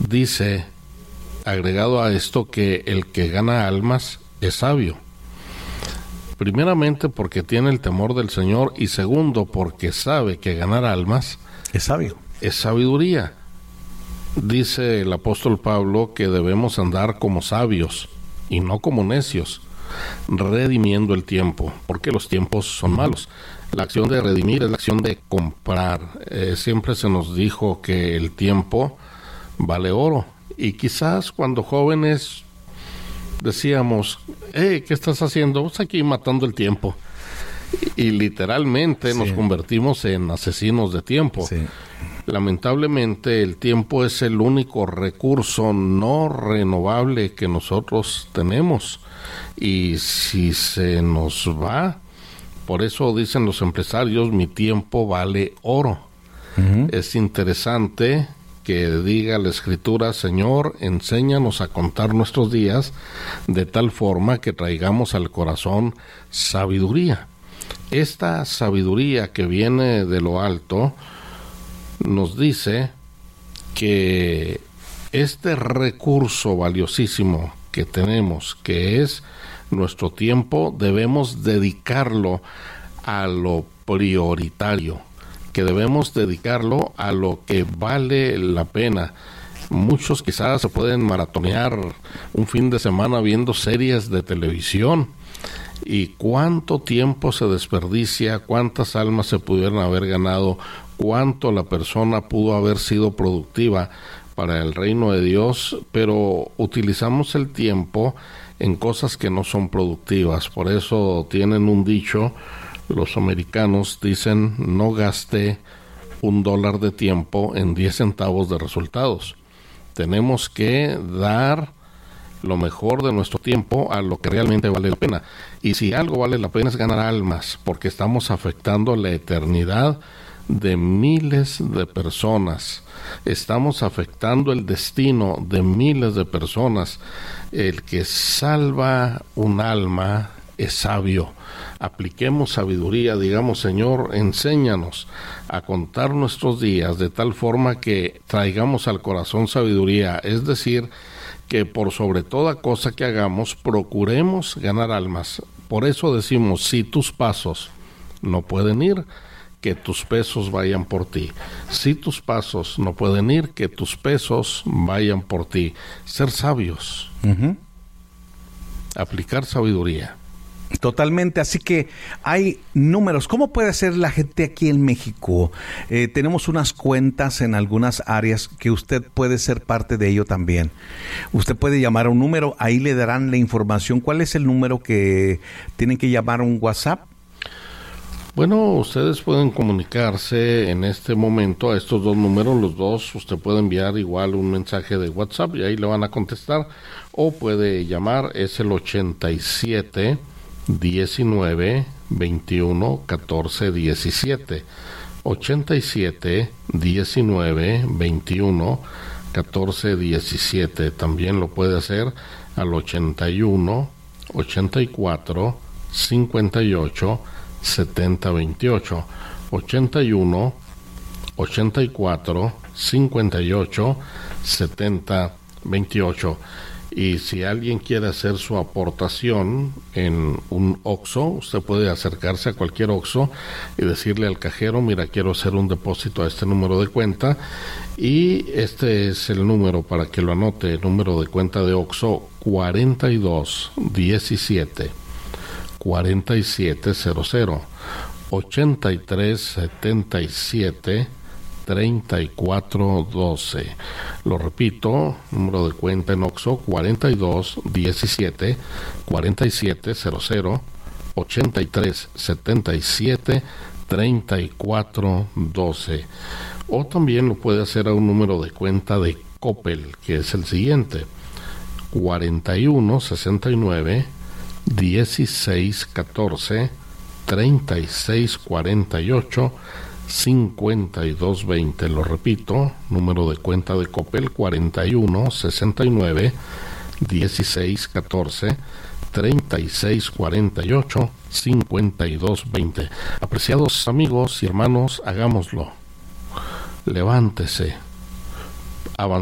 dice, agregado a esto, que el que gana almas es sabio. Primeramente porque tiene el temor del Señor, y segundo porque sabe que ganar almas es sabio. Es sabiduría. Dice el apóstol Pablo que debemos andar como sabios y no como necios, redimiendo el tiempo, porque los tiempos son malos. La acción de redimir es la acción de comprar. Siempre se nos dijo que el tiempo vale oro, y quizás cuando jóvenes decíamos, ¿qué estás haciendo? Pues aquí matando el tiempo. Y literalmente nos convertimos en asesinos de tiempo. Sí. Lamentablemente el tiempo es el único recurso no renovable que nosotros tenemos, y si se nos va, por eso dicen los empresarios, mi tiempo vale oro. Es interesante que diga la Escritura, Señor, enséñanos a contar nuestros días de tal forma que traigamos al corazón sabiduría. Esta sabiduría que viene de lo alto nos dice que este recurso valiosísimo que tenemos, que es nuestro tiempo, debemos dedicarlo a lo prioritario, que debemos dedicarlo a lo que vale la pena. Muchos quizás se pueden maratonear un fin de semana viendo series de televisión, y cuánto tiempo se desperdicia, cuántas almas se pudieron haber ganado, cuánto la persona pudo haber sido productiva para el reino de Dios, pero utilizamos el tiempo en cosas que no son productivas. Por eso tienen un dicho, los americanos dicen, no gaste $1 de tiempo en 10 centavos de resultados. Tenemos que dar lo mejor de nuestro tiempo a lo que realmente vale la pena. Y si algo vale la pena es ganar almas, porque estamos afectando la eternidad de miles de personas. Estamos afectando el destino de miles de personas. El que salva un alma es sabio. Apliquemos sabiduría, digamos, Señor, enséñanos a contar nuestros días de tal forma que traigamos al corazón sabiduría, es decir, que por sobre toda cosa que hagamos procuremos ganar almas. Por eso decimos, si tus pasos no pueden ir, que tus pesos vayan por ti. Si tus pasos no pueden ir, que tus pesos vayan por ti. Ser sabios. Aplicar sabiduría. Totalmente, así que hay números. ¿Cómo puede hacer la gente aquí en México? Tenemos unas cuentas en algunas áreas que usted puede ser parte de ello también. Usted puede llamar a un número, ahí le darán la información. ¿Cuál es el número que tienen que llamar a un WhatsApp? Bueno, ustedes pueden comunicarse en este momento a estos dos números, los dos. Usted puede enviar igual un mensaje de WhatsApp y ahí le van a contestar, o puede llamar, es el 87 19 21 14 17, 87 19 21 14 17. También lo puede hacer al 81 84 58 70 28, 81 84 58 70 28. Y si alguien quiere hacer su aportación en un OXXO, usted puede acercarse a cualquier OXXO y decirle al cajero, mira, quiero hacer un depósito a este número de cuenta, y este es el número para que lo anote, el número de cuenta de OXXO, 42 17 4700 83 77 3412. Lo repito, número de cuenta en OXXO, 42 17 4700 83 77 3412. O también lo puede hacer a un número de cuenta de Coppel, que es el siguiente: 41 69 16 14 36 48 52 20. Lo repito, número de cuenta de Coppel, 41 69 16 14 36 48 52 20. Apreciados amigos y hermanos, hagámoslo. Levántese,